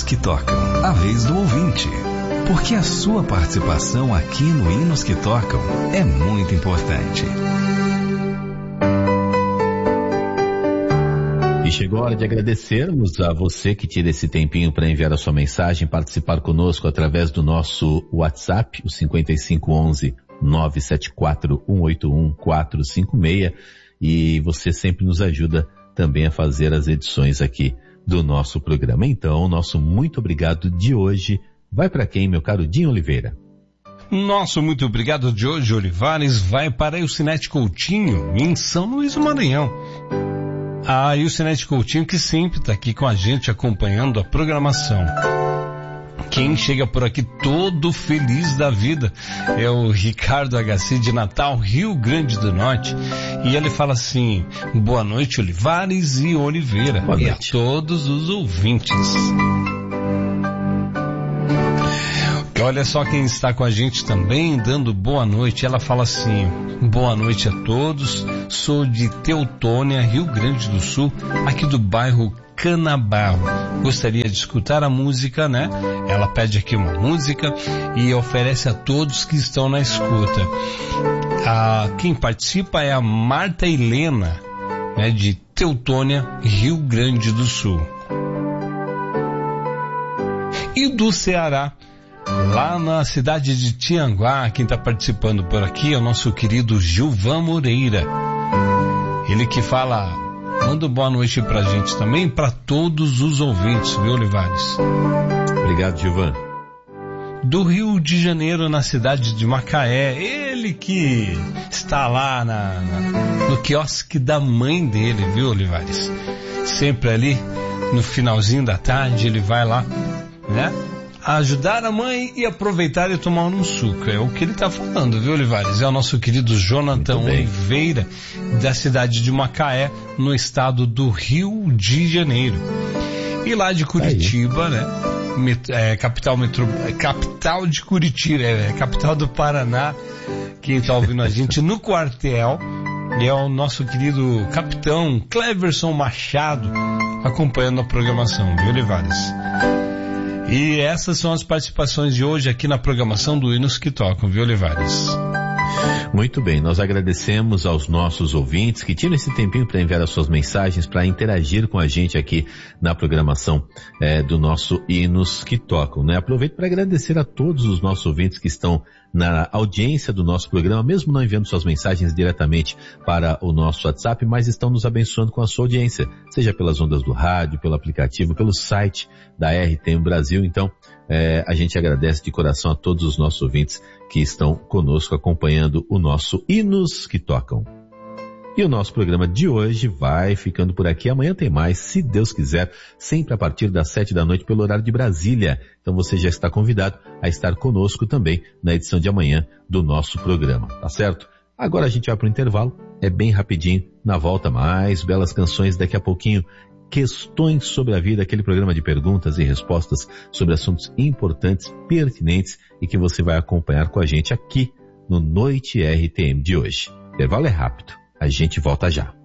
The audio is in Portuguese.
que Tocam, a vez do ouvinte. Porque a sua participação aqui no Hinos que Tocam é muito importante. E chegou a hora de agradecermos a você que tira esse tempinho para enviar a sua mensagem, participar conosco através do nosso WhatsApp, o 5511-974-181-456. E você sempre nos ajuda também a fazer as edições aqui do nosso programa. Então, nosso muito obrigado de hoje vai para quem, meu caro Dinho Oliveira? Nosso muito obrigado de hoje, Olivares, vai para a Ilcinete Coutinho, em São Luís do Maranhão. A Ilcinete Coutinho que sempre está aqui com a gente acompanhando a programação. Quem chega por aqui todo feliz da vida é o Ricardo HC de Natal, Rio Grande do Norte. E ele fala assim: boa noite, Olivares e Oliveira. Boa noite. E a todos os ouvintes. Olha só quem está com a gente também, dando boa noite. Ela fala assim: boa noite a todos, sou de Teutônia, Rio Grande do Sul, aqui do bairro Canabarro. Gostaria de escutar a música, né? Ela pede aqui uma música e oferece a todos que estão na escuta. Quem participa é a Marta Helena, né, de Teutônia, Rio Grande do Sul. E do Ceará, lá na cidade de Tianguá, quem está participando por aqui é o nosso querido Gilvan Moreira. Ele que fala, manda boa noite pra gente também, para todos os ouvintes, viu, Olivares? Obrigado, Gilvan. Do Rio de Janeiro, na cidade de Macaé, ele que está lá no quiosque da mãe dele, viu, Olivares? Sempre ali, no finalzinho da tarde, ele vai lá, né? Ajudar a mãe e aproveitar e tomar um suco. É o que ele está falando, viu, Olivares? É o nosso querido Jonathan Oliveira, da cidade de Macaé, no estado do Rio de Janeiro. E lá de Curitiba, né? Capital de Curitiba, capital do Paraná. Quem está ouvindo a gente no quartel é o nosso querido capitão Cleverson Machado, acompanhando a programação, viu, Olivares? E essas são as participações de hoje aqui na programação do Hinos que Tocam, viu, Olivares? Muito bem, nós agradecemos aos nossos ouvintes que tiram esse tempinho para enviar as suas mensagens, para interagir com a gente aqui na programação do nosso Hinos que Tocam, né? Aproveito para agradecer a todos os nossos ouvintes que estão na audiência do nosso programa, mesmo não enviando suas mensagens diretamente para o nosso WhatsApp, mas estão nos abençoando com a sua audiência, seja pelas ondas do rádio, pelo aplicativo, pelo site da RTM Brasil. Então, a gente agradece de coração a todos os nossos ouvintes que estão conosco acompanhando o nosso Hinos que Tocam. E o nosso programa de hoje vai ficando por aqui. Amanhã tem mais, se Deus quiser, sempre a partir das 7 da noite pelo horário de Brasília. Então você já está convidado a estar conosco também na edição de amanhã do nosso programa, tá certo? Agora a gente vai para o intervalo, é bem rapidinho, na volta mais belas canções, daqui a pouquinho Questões sobre a Vida, aquele programa de perguntas e respostas sobre assuntos importantes, pertinentes e que você vai acompanhar com a gente aqui no Noite RTM de hoje. O intervalo é rápido, a gente volta já.